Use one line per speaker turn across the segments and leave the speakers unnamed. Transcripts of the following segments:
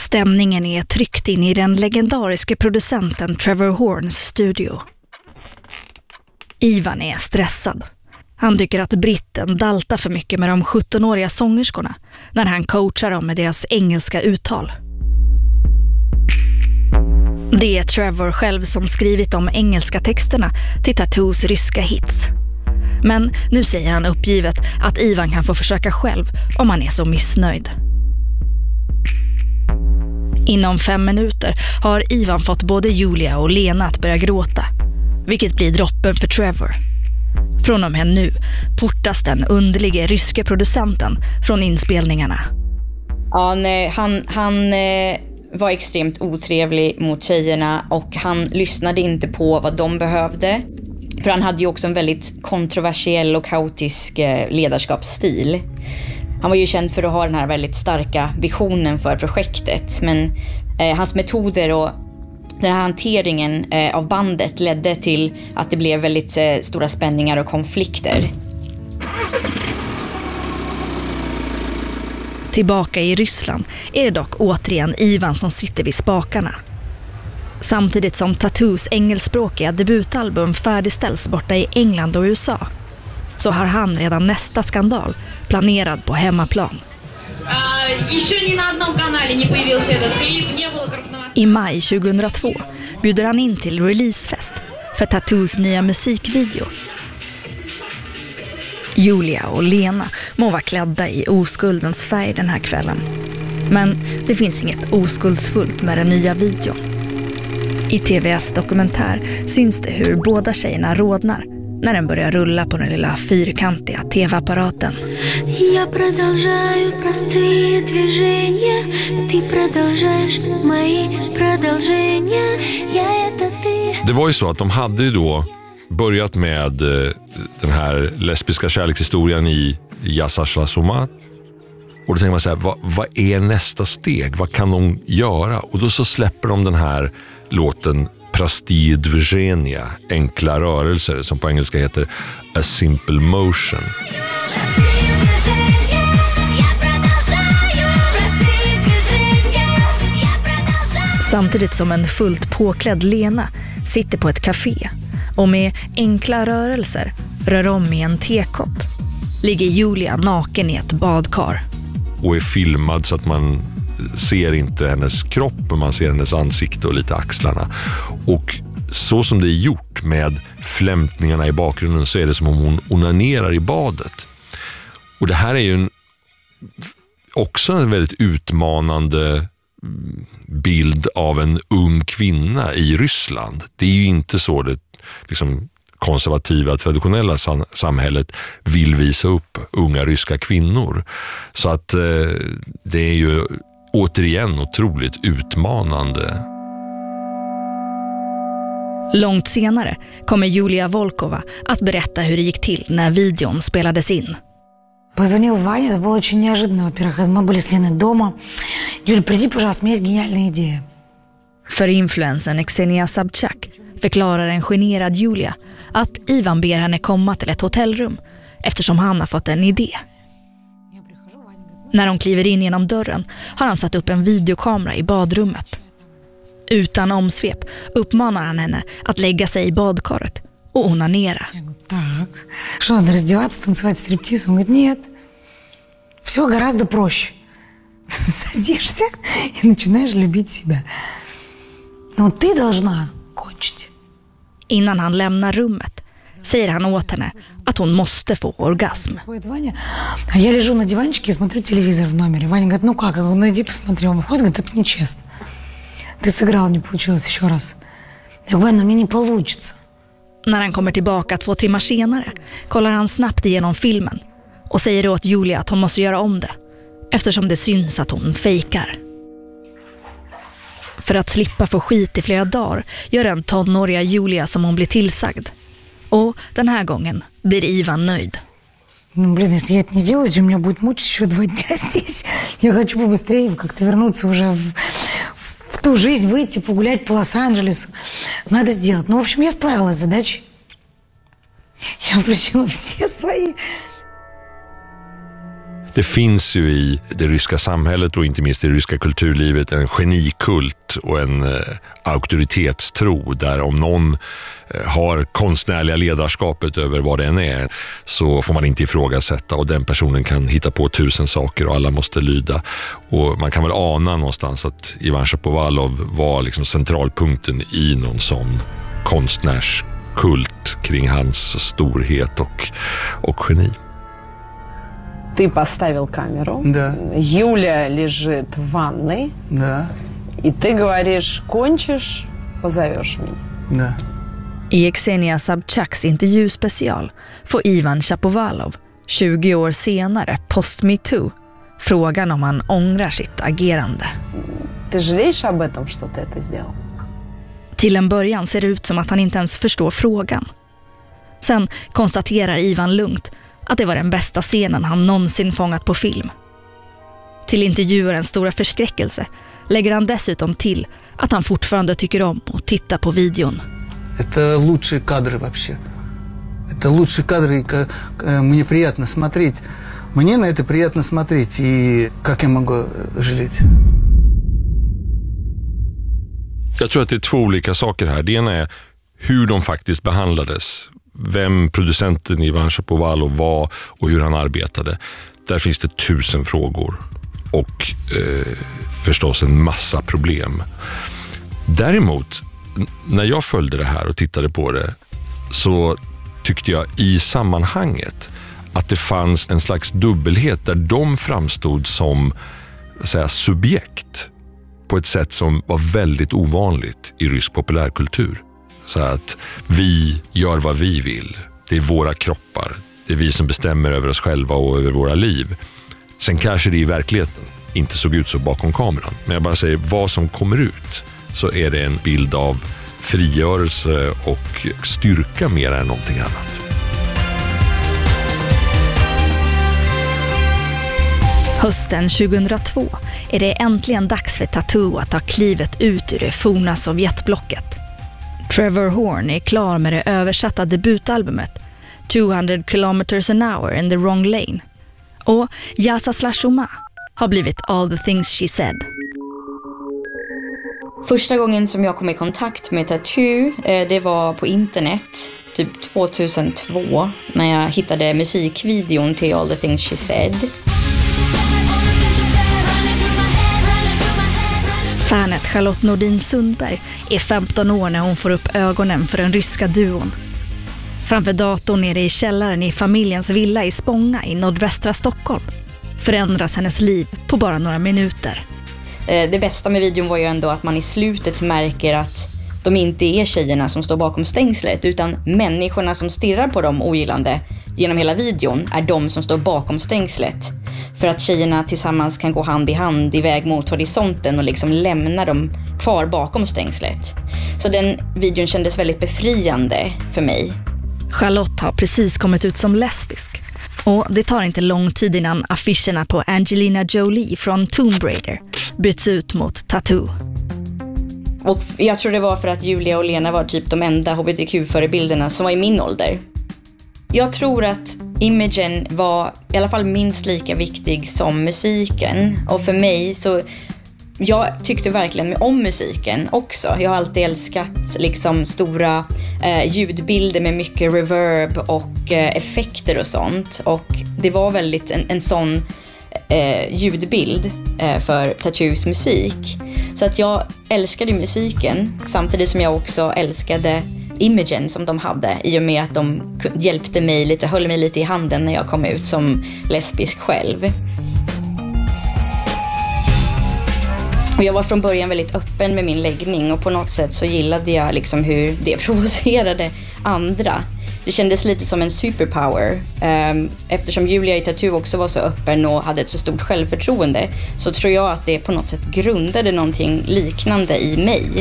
Stämningen är tryckt in i den legendariska producenten Trevor Horns studio. Ivan är stressad. Han tycker att britten daltar för mycket med de 17-åriga sångerskorna när han coachar dem med deras engelska uttal. Det är Trevor själv som skrivit de engelska texterna till Tattoos ryska hits. Men nu säger han uppgivet att Ivan kan få försöka själv om han är så missnöjd. Inom 5 minuter har Ivan fått både Julia och Lena att börja gråta, vilket blir droppen för Trevor. Från och med nu portas den underliga ryska producenten från inspelningarna.
Ja, nej, han var extremt otrevlig mot tjejerna och han lyssnade inte på vad de behövde. För han hade ju också en väldigt kontroversiell och kaotisk ledarskapsstil. Han var ju känd för att ha den här väldigt starka visionen för projektet. Men hans metoder och den här hanteringen av bandet ledde till att det blev väldigt stora spänningar och konflikter.
Tillbaka i Ryssland är det dock återigen Ivan som sitter vid spakarna. Samtidigt som Tattoos engelskspråkiga debutalbum färdigställs borta i England och USA, så har han redan nästa skandal planerad på hemmaplan. I maj 2002 bjuder han in till releasefest för Tattoos nya musikvideo. Julia och Lena må vara klädda i oskuldens färg den här kvällen. Men det finns inget oskuldsfullt med den nya videon. I TVS dokumentär syns det hur båda tjejerna rodnar när den börjar rulla på den lilla fyrkantiga tv-apparaten.
Det var ju så att de hade ju då börjat med den här lesbiska kärlekshistorien i Yassashla Somat. Och då tänker man så här, vad är nästa steg? Vad kan de göra? Och då så släpper de den här låten Простые движения, enkla rörelser, som på engelska heter A Simple Motion.
Samtidigt som en fullt påklädd Lena sitter på ett café och med enkla rörelser rör om i en tekopp, ligger Julia naken i ett badkar.
Och är filmad så att man ser inte hennes kropp, men man ser hennes ansikte och lite axlarna. Och så som det är gjort med flämtningarna i bakgrunden så är det som om hon onanerar i badet. Och det här är ju också en väldigt utmanande bild av en ung kvinna i Ryssland. Det är ju inte så det liksom konservativa, traditionella samhället vill visa upp unga ryska kvinnor. Så att det är ju återigen otroligt utmanande.
Långt senare kommer Julia Volkova att berätta hur det gick till när videon spelades in.
Позвонил Ваня, это было очень неожиданно. Во-первых, мы были с Леной дома. Юля, приди, пожалуйста, у меня есть гениальная идея.
För influensen Xenia Sabchak förklarar en generad Julia att Ivan ber henne komma till ett hotellrum eftersom han har fått en idé. När de kliver in genom dörren har han satt upp en videokamera i badrummet. Utan omsvep uppmanar han henne att lägga sig i badkaret och onanera.
Так, что, надо раздеваться, танцевать стриптиз? Он говорит, нет, все гораздо проще. Садишься и начинаешь любить себя. Но ты должна кончить.
Innan han lämnar rummet säger han åt henne att hon måste få orgasm.
А я лежу на диванчике и смотрю телевизор в номере. Ваня говорит, ну как, ну иди посмотри. Он выходит, говорит, это нечестно. Ты сыграл, не получилось еще раз. Я говорю, Ваня, мне не получится.
När han kommer tillbaka 2 timmar senare kollar han snabbt igenom filmen och säger åt Julia att hon måste göra om det eftersom det syns att hon fejkar. För att slippa få skit i flera dagar gör den tonåriga Julia som hon blir tillsagd. Och den här gången blir Ivan nöjd.
Ну, блин, если я это не сделаю, то меня будет мучить еще 2 дня здесь. Я хочу побыстрее как-то вернуться уже в ту жизнь, выйти, погулять по Лос-Анджелесу. Надо сделать. Ну, в общем, я справилась с задачей. Я включила все свои.
Det finns ju i det ryska samhället och inte minst i det ryska kulturlivet en genikult och en auktoritetstro där om någon har konstnärliga ledarskapet över vad det än är så får man inte ifrågasätta och den personen kan hitta på 1000 saker och alla måste lyda. Och man kan väl ana någonstans att Ivan Shapovalov var liksom centralpunkten i någon sån konstnärskult kring hans storhet och geni.
Ты поставил камеру,
Да.
Юля лежит в ванной,
Да,
и ты говоришь, кончишь, позовешь меня.
да.
I Ksenia Sobchaks intervjuspecial får Ivan Shapovalov, 20 år senare, post-MeToo, frågan om han ångrar sitt agerande.
Ты жалеешь об этом, что ты это сделал?
Till en början ser det ut som att han inte ens förstår frågan. Sen konstaterar Ivan lugnt att det var den bästa scenen han någonsin fångat på film. Till intervjuarens stora förskräckelse lägger han dessutom till att han fortfarande tycker om att titta på videon.
Это лучшие кадры вообще. Это лучшие кадры, и мне приятно смотреть. Мне на это приятно смотреть, и как я могу жалеть?
Jag tror att det är 2 olika saker här. Det ena är hur de faktiskt behandlades. Vem producenten Ivan Shapovalov var och hur han arbetade. Där finns det 1000 frågor och förstås en massa problem. Däremot, när jag följde det här och tittade på det så tyckte jag i sammanhanget att det fanns en slags dubbelhet där de framstod som subjekt på ett sätt som var väldigt ovanligt i rysk populärkultur. Så att vi gör vad vi vill. Det är våra kroppar. Det är vi som bestämmer över oss själva och över våra liv. Sen kanske det i verkligheten inte såg ut så bakom kameran. Men jag bara säger, vad som kommer ut så är det en bild av frigörelse och styrka mer än någonting annat.
Hösten 2002 är det äntligen dags för Tattoo att ta klivet ut ur det forna Sovjetblocket. Trevor Horn är klar med det översatta debutalbumet 200 kilometers an hour in the wrong lane. Och Yasa Slashuma har blivit All the things she said.
Första gången som jag kom i kontakt med Tattoo, det var på internet, typ 2002, när jag hittade musikvideon till All the things she said.
Fanet Charlotte Nordin Sundberg är 15 år när hon får upp ögonen för den ryska duon. Framför datorn nere i källaren i familjens villa i Spånga i nordvästra Stockholm förändras hennes liv på bara några minuter.
Det bästa med videon var ju ändå att man i slutet märker att de inte är tjejerna som står bakom stängslet utan människorna som stirrar på dem ogillande genom hela videon är de som står bakom stängslet. För att tjejerna tillsammans kan gå hand i hand iväg mot horisonten och liksom lämna dem kvar bakom stängslet. Så den videon kändes väldigt befriande för mig.
Charlotte har precis kommit ut som lesbisk. Och det tar inte lång tid innan affischerna på Angelina Jolie från Tomb Raider byts ut mot Tattoo.
Och jag tror det var för att Julia och Lena var typ de enda hbtq-förebilderna som var i min ålder. Jag tror att imagen var i alla fall minst lika viktig som musiken. Och för mig så, jag tyckte verkligen om musiken också. Jag har alltid älskat liksom stora ljudbilder med mycket reverb och effekter och sånt. Och det var väldigt en sån ljudbild för Tattoos musik. Så att jag älskade musiken samtidigt som jag också älskade imagen som de hade i och med att de hjälpte mig lite, höll mig lite i handen när jag kom ut som lesbisk själv. Och jag var från början väldigt öppen med min läggning och på något sätt så gillade jag liksom hur det provocerade andra. Det kändes lite som en superpower. Eftersom Julia i Tattoo också var så öppen och hade ett så stort självförtroende så tror jag att det på något sätt grundade någonting liknande i mig.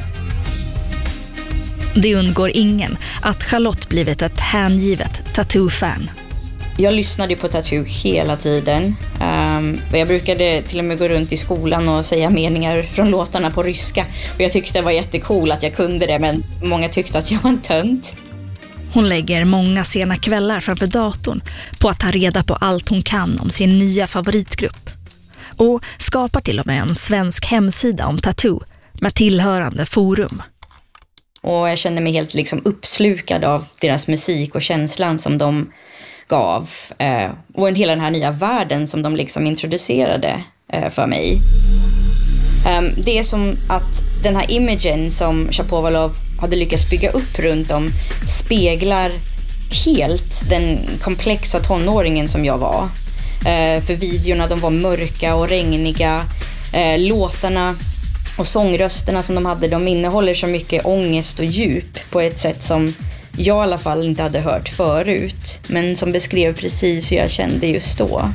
Det undgår ingen att Charlotte blivit ett hängivet Tattoo-fan.
Jag lyssnade på Tattoo hela tiden. Jag brukade till och med gå runt i skolan och säga meningar från låtarna på ryska. Och jag tyckte det var jättecool att jag kunde det, men många tyckte att jag var en tönt.
Hon lägger många sena kvällar framför datorn på att ta reda på allt hon kan om sin nya favoritgrupp. Och skapar till och med en svensk hemsida om tattoo med tillhörande forum.
Och jag kände mig helt liksom uppslukad av deras musik och känslan som de gav. Och hela den här nya världen som de liksom introducerade för mig. Det är som att den här imagen som Shapovalov hade lyckats bygga upp runt om speglar helt den komplexa tonåringen som jag var. För videorna, de var mörka och regniga. Låtarna och sångrösterna som de hade, de innehåller så mycket ångest och djup på ett sätt som jag i alla fall inte hade hört förut. Men som beskrev precis hur jag kände just då.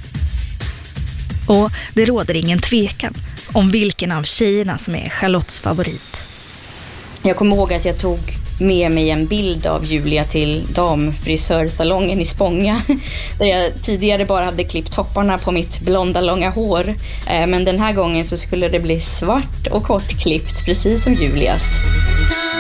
Och det råder ingen tvekan om vilken av tjejerna som är Charlottes favorit.
Jag kommer ihåg att jag tog med mig en bild av Julia till damfrisörsalongen i Spånga. Där jag tidigare bara hade klippt topparna på mitt blonda långa hår. Men den här gången så skulle det bli svart och kortklippt, precis som Julias.